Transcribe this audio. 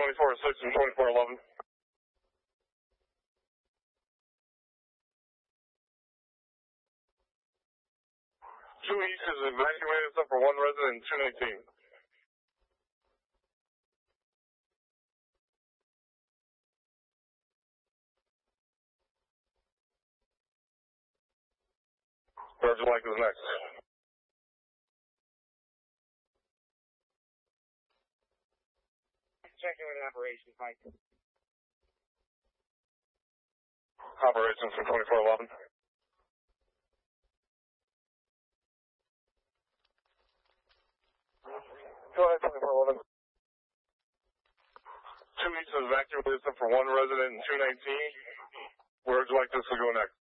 24-6 and 24-11. 2 East is evacuated except for 1 resident in 219. Where'd you like is next? Checking with operations, Mike. Operations from 24-11. Go ahead, 24-11. 2 East is evacuated except for 1 resident in 219. Where'd you like this to go next?